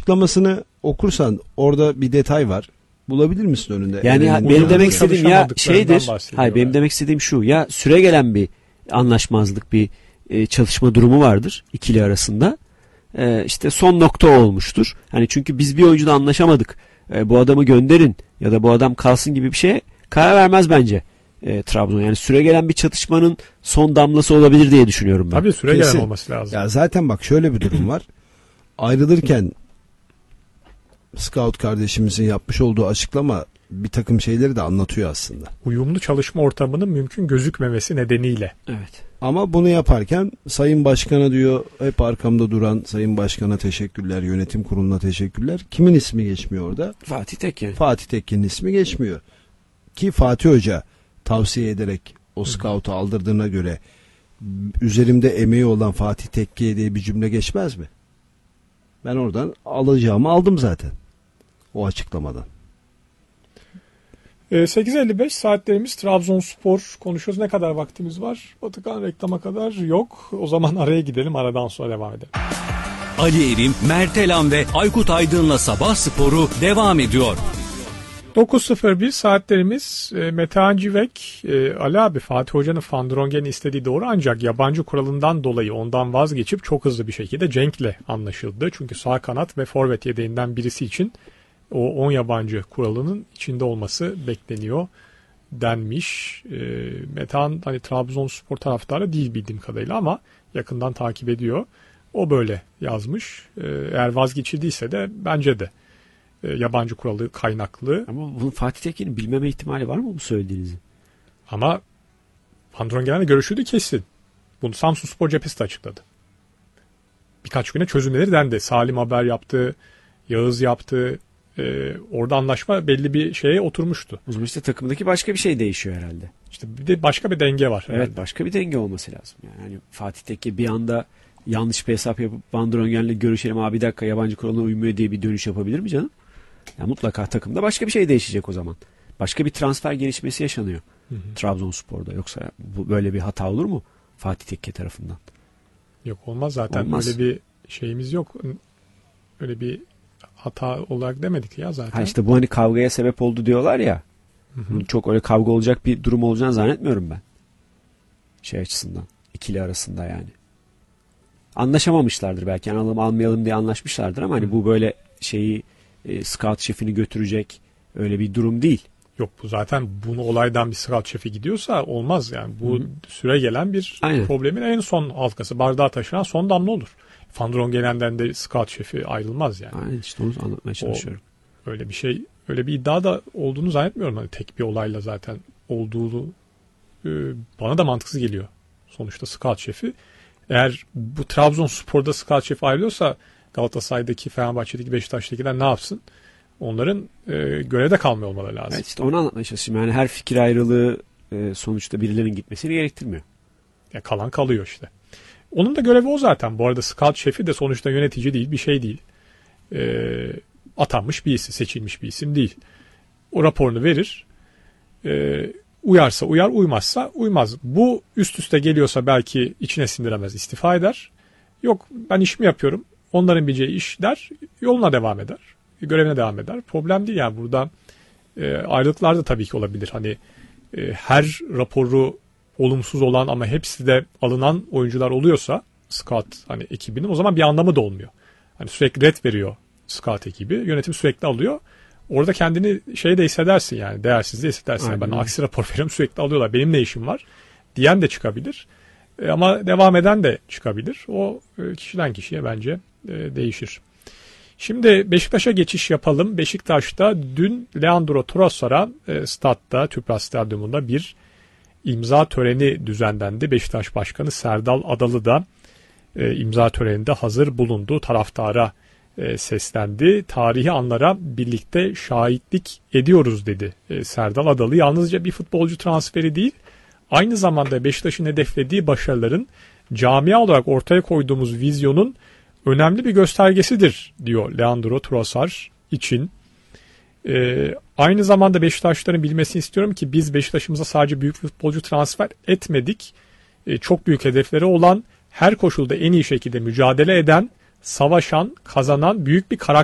açıklamasını okursan orada bir detay var. Bulabilir misin önünde? Yani benim demek istediğim ya şeydir. Hayır, benim demek istediğim şu. Ya süre gelen bir anlaşmazlık, bir çalışma durumu vardır ikili arasında. İşte son nokta olmuştur. Hani çünkü biz bir oyuncuda anlaşamadık. Bu adamı gönderin ya da bu adam kalsın gibi bir şeye karar vermez bence Trabzon. Yani süre gelen bir çatışmanın son damlası olabilir diye düşünüyorum ben. Tabii süre gelen olması lazım. Ya zaten bak şöyle bir durum var. Ayrılırken Scout kardeşimizin yapmış olduğu açıklama bir takım şeyleri de anlatıyor aslında. Uyumlu çalışma ortamının mümkün gözükmemesi nedeniyle. Evet. Ama bunu yaparken Sayın Başkan'a diyor, hep arkamda duran Sayın Başkan'a teşekkürler, yönetim kuruluna teşekkürler. Kimin ismi geçmiyor orada? Fatih Tekke. Fatih Tekke'nin ismi geçmiyor. Ki Fatih Hoca tavsiye ederek o scout'u aldırdığına göre üzerimde emeği olan Fatih Tekke'ye diye bir cümle geçmez mi? Ben oradan alacağımı aldım zaten. O açıklamadan. 8.55 saatlerimiz, Trabzonspor konuşuyoruz. Ne kadar vaktimiz var? Batıkan reklama kadar yok. O zaman araya gidelim. Aradan sonra devam edelim. Ali Erim, Mert Elan ve Aykut Aydın'la Sabah Sporu devam ediyor. 9.01 saatlerimiz. Metehan Civek, Ali abi, Fatih Hoca'nın Van Drongen'i istediği doğru, ancak yabancı kuralından dolayı ondan vazgeçip çok hızlı bir şekilde Cenk'le anlaşıldı. Çünkü sağ kanat ve forvet yedeğinden birisi için o 10 yabancı kuralının içinde olması bekleniyor denmiş. Metehan hani Trabzonspor taraftarı değil bildiğim kadarıyla ama yakından takip ediyor. O böyle yazmış. Eğer vazgeçildiyse de bence de yabancı kuralı kaynaklı. Ama bunu Fatih Tekke'nin bilmeme ihtimali var mı bu söylediğinizi? Ama Van Drongen'le görüşüldü kesin. Bunu Samsunspor cephesi de açıkladı. Birkaç güne çözümleri dendi. Salim haber yaptı, Yağız yaptı. Orada anlaşma belli bir şeye oturmuştu. O zaman işte takımdaki başka bir şey değişiyor herhalde. İşte bir de başka bir denge var. Evet herhalde. Başka bir denge olması lazım. Yani Fatih Tekke bir anda yanlış bir hesap yapıp Van Drongen'le görüşelim abi, bir dakika yabancı kuralına uymuyor diye bir dönüş yapabilir mi canım? Yani mutlaka takımda başka bir şey değişecek o zaman. Başka bir transfer gelişmesi yaşanıyor Trabzonspor'da. Yoksa bu böyle bir hata olur mu Fatih Tekke tarafından? Yok, olmaz zaten. Olmaz. Öyle bir şeyimiz yok. Öyle bir hata olarak demedik ya zaten. Ha işte bu hani kavgaya sebep oldu diyorlar ya. Çok öyle kavga olacak bir durum olacağını zannetmiyorum ben. Şey açısından. İkili arasında yani. Anlaşamamışlardır belki. Yani alalım almayalım diye anlaşmışlardır ama hani bu böyle şeyi scout şefini götürecek öyle bir durum değil. Yok, bu zaten bunu olaydan bir scout şefi gidiyorsa olmaz yani. Bu süre gelen bir problemin en son halkası. Bardağı taşıran son damla olur. Van Drongen'den de scout şefi ayrılmaz yani. Aynen, işte onu anlatmaya çalışıyorum. Öyle bir şey, öyle bir iddia da olduğunu zannetmiyorum. Hani tek bir olayla zaten olduğunu bana da mantıksız geliyor. Sonuçta scout şefi. Eğer bu Trabzonspor'da scout şefi ayrılıyorsa Galatasaray'daki, Fenerbahçe'deki, Beşiktaş'takiler ne yapsın? Onların görevde kalmıyor olmaları lazım. Evet, işte onu anlatmaya çalışıyorum. Yani her fikir ayrılığı sonuçta birilerinin gitmesini gerektirmiyor. Ya kalan kalıyor işte. Onun da görevi o zaten. Bu arada scout şefi de sonuçta yönetici değil, bir şey değil. Atanmış bir isim, seçilmiş bir isim değil. O raporunu verir. Uyarsa uyar, uymazsa uymaz. Bu üst üste geliyorsa belki içine sindiremez, istifa eder. Yok, ben işimi yapıyorum, onların bileceği iş der, yoluna devam eder. Görevine devam eder. Problem değil yani burada. Ayrılıklar da tabii ki olabilir. Hani her raporu olumsuz olan ama hepsi de alınan oyuncular oluyorsa scout hani ekibinin, o zaman bir anlamı da olmuyor. Hani sürekli red veriyor scout ekibi. Yönetim sürekli alıyor. Orada kendini şey de hissedersin yani. Değersiz de hissedersin. Yani ben aksi rapor veriyorum, sürekli alıyorlar. Benim ne işim var diyen de çıkabilir. Ama devam eden de çıkabilir. O kişiden kişiye bence değişir. Şimdi Beşiktaş'a geçiş yapalım. Beşiktaş'ta dün Leandro Trossard'a statta, Tüpraş Stadyumunda bir imza töreni düzenlendi. Beşiktaş Başkanı Serdal Adalı da imza töreninde hazır bulundu. Taraftara seslendi. Tarihi anlara birlikte şahitlik ediyoruz dedi Serdal Adalı. Yalnızca bir futbolcu transferi değil, aynı zamanda Beşiktaş'ın hedeflediği başarıların, camia olarak ortaya koyduğumuz vizyonun önemli bir göstergesidir diyor Leandro Trossard için. Aynı zamanda Beşiktaşlıların bilmesini istiyorum ki biz Beşiktaş'ımıza sadece büyük futbolcu transfer etmedik. Çok büyük hedefleri olan, her koşulda en iyi şekilde mücadele eden, savaşan, kazanan büyük bir karakter